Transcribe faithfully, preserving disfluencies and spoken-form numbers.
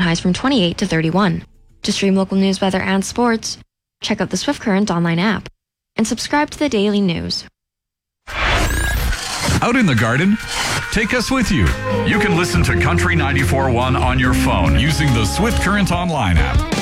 highs from twenty-eight to thirty-one. To stream local news, weather, and sports, check out the Swift Current online app and subscribe to the daily news. Out in the garden? Take us with you. You can listen to Country ninety-four point one on your phone using the Swift Current online app.